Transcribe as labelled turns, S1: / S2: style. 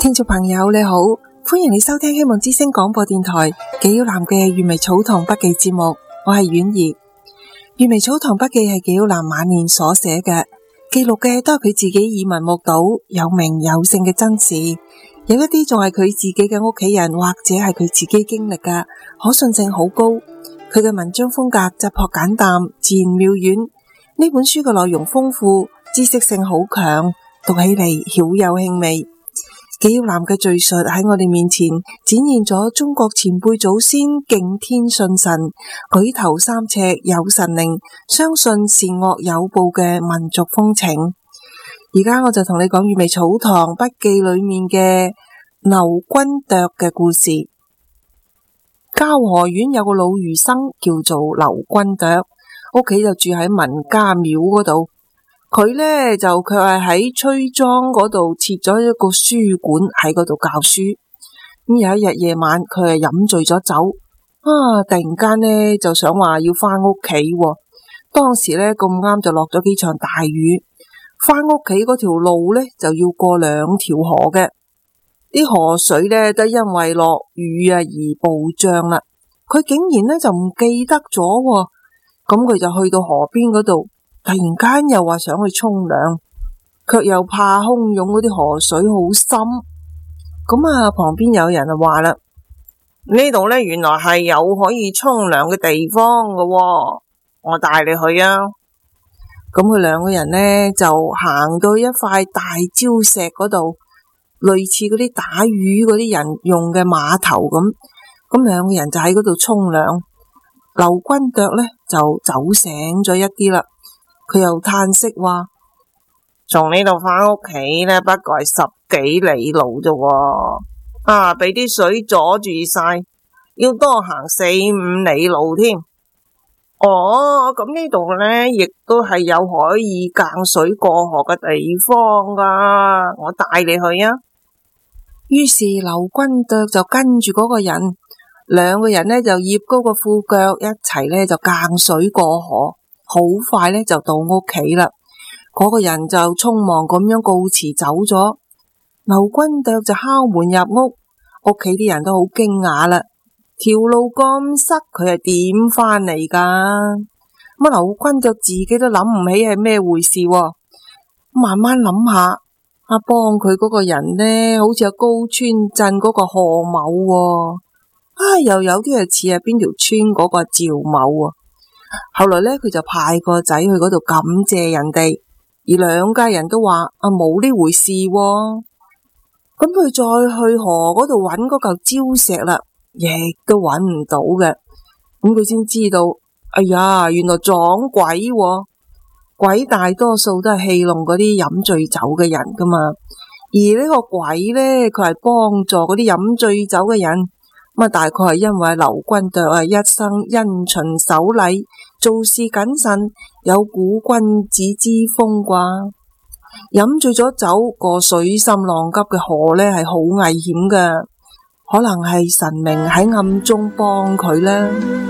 S1: 聽眾朋友你好，歡迎你收聽希望之聲廣播電台紀曉嵐嘅閱微草堂筆記節目，我係婉兒。閱微草堂筆記係紀曉嵐晚年所寫嘅，記錄嘅都係佢自己耳聞目睹有名有姓嘅真事，有一啲仲係佢自己嘅屋企人或者係佢自己經歷嘅，可信性好高。佢嘅文章風格質樸簡淡，自然妙遠。呢本書嘅內容豐富，知識性好強，讀起嚟曉有興味。紀曉嵐嘅敘述喺我哋面前展現咗中國前輩祖先敬天信神、舉頭三尺有神靈、相信善惡有報嘅民族風情。而家我就同你講閱微草堂筆記裏面嘅劉君琢嘅故事。交河縣有個老儒生叫做劉君琢，屋企就住喺文家廟嗰度。佢呢就卻係喺崔莊嗰度設咗一個書館，喺嗰度教書。咁有一日夜晚，佢係飲醉咗酒，突然間呢就想話要翻屋企。當時呢咁啱就落咗幾場大雨，翻屋企嗰條路呢就要過兩條河嘅，啲河水呢都因為落雨而暴漲啦。佢竟然呢就唔記得咗，咁佢就去到河邊嗰度。突然間又話想去沖涼，卻又怕洶湧嗰啲河水好深。咁旁邊有人就話啦，呢度呢原來係有可以沖涼嘅地方㗎喎，我帶你去啊。咁佢兩個人呢就行到一塊大礁石嗰度，類似嗰啲打魚嗰啲人用嘅碼頭咁。咁兩個人就喺嗰度沖涼。劉君琢呢就走醒咗一啲啦。佢又嘆息話：從呢度返屋企呢，不過係10幾里路啫，俾啲水阻住晒，要多行4、5里路添。咁呢度呢，亦都係有可以隔水過河嘅地方噶，我帶你去啊。於是劉君琢就跟住嗰個人，兩個人呢就揜高個褲腳，一齊呢就隔水過河。好快呢就到屋企啦，嗰個人就匆忙咁樣告辭走咗。劉君琢就敲門入屋，屋企啲人都好驚訝啦，條路咁塞，佢係點返嚟噶？咁劉君琢自己都諗唔起係咩回事，慢慢諗下，幫佢嗰個人呢，好似係高川鎮嗰個賀某，又有啲係似係邊條村嗰個趙某。後來呢，佢就派個仔去嗰度感謝人哋，而兩家人都話冇呢回事。咁佢再去河嗰度揾嗰嚿礁石啦，亦都揾唔到嘅。咁佢先知道，哎呀，原來撞鬼。鬼大多數都係戲弄嗰啲飲醉酒嘅人噶嘛，而呢個鬼呢，佢係幫助嗰啲飲醉酒嘅人。大概係因為劉君琢一生因循守禮，做事謹慎，有古君子之風啩。飲醉咗酒過水深浪急嘅河呢，係好危險㗎，可能係神明喺暗中幫佢啦。